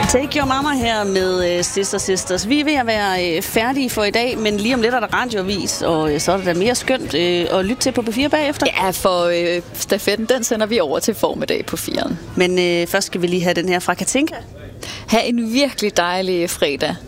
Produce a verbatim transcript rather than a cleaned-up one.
Take Your Mama her med uh, Sister Sisters. Vi er ved at være uh, færdige for i dag, men lige om lidt er der radioavis, og uh, så er det da mere skønt uh, at lytte til på P fire bagefter. Ja, for uh, stafetten, den sender vi over til formiddag på firen. Men uh, først skal vi lige have den her fra Katinka. Ha' en virkelig dejlig fredag.